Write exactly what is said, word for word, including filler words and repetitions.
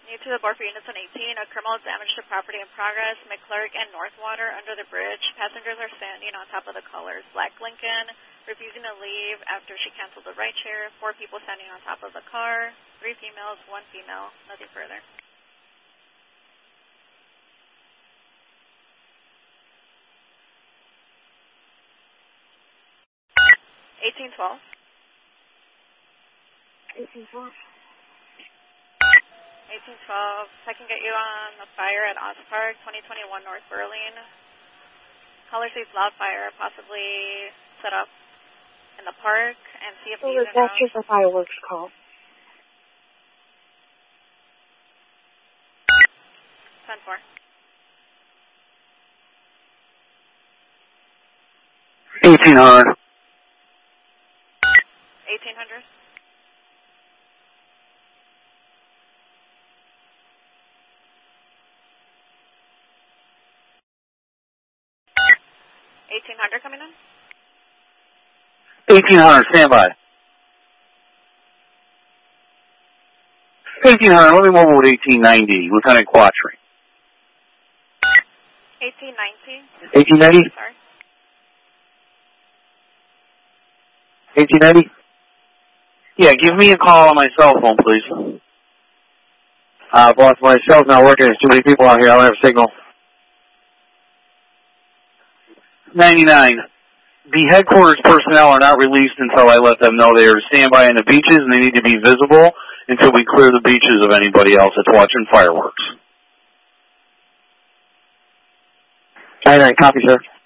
Need to the board for units one eighteen, a criminal damage to property in progress, McClurk and Northwater under the bridge. Passengers are standing on top of the colors. Black Lincoln refusing to leave after she canceled the ride share. Four people standing on top of the car. Three females, one female. Nothing further. eighteen twelve. eighteen twelve. eighteen twelve, I can get you on the fire at Oz Park, twenty twenty-one North Berlin. Caller says loud fire, possibly set up in the park, and see if well, these that's just a fireworks call. ten four. eighteen hundred. eighteen hundred. eighteen hundred coming in? eighteen hundred, standby. eighteen hundred, let me move with eighteen ninety, Lieutenant Quattry. eighteen ninety? eighteen ninety? Sorry. eighteen ninety? Yeah, give me a call on my cell phone, please. Uh, boss, my cell's not working. There's too many people out here. I don't have signal. ninety-nine. The headquarters personnel are not released until I let them know they are standby on the beaches and they need to be visible until we clear the beaches of anybody else that's watching fireworks. ninety-nine, copy, sir.